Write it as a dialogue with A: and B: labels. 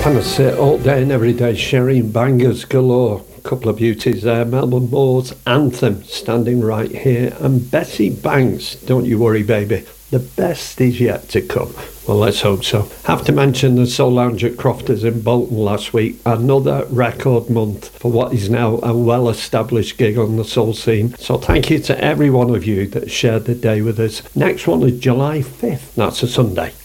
A: Can I sit all day and every day sharing bangers galore? Couple of beauties there. Melbourne Moors Anthem, Standing Right Here, and Bessie Banks, Don't You Worry Baby. The best is yet to come. Well, let's hope so. Have to mention the Soul Lounge at Crofters in Bolton last week. Another record month for what is now a well-established gig on the soul scene. So thank you to every one of you that shared the day with us. Next one is July 5th. That's a Sunday.